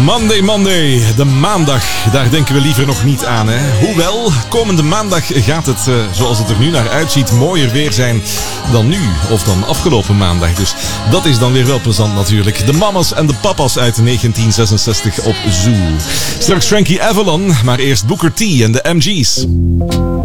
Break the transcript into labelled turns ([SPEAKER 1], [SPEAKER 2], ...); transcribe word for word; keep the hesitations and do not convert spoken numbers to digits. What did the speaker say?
[SPEAKER 1] Monday, Monday, de maandag, daar denken we liever nog niet aan, hè. Hoewel, komende maandag gaat het, uh, zoals het er nu naar uitziet, mooier weer zijn dan nu of dan afgelopen maandag. Dus dat is dan weer wel plezant natuurlijk. De mamas en de papas uit negentien zesenzestig op Zoo. Straks Frankie Avalon, maar eerst Booker T en de M G's.